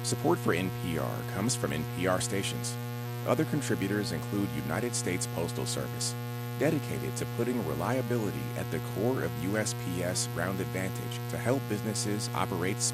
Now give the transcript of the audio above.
Support for NPR comes from NPR stations. Other contributors include United States Postal Service, dedicated to putting reliability at the core of USPS Ground Advantage to help businesses operate smoothly.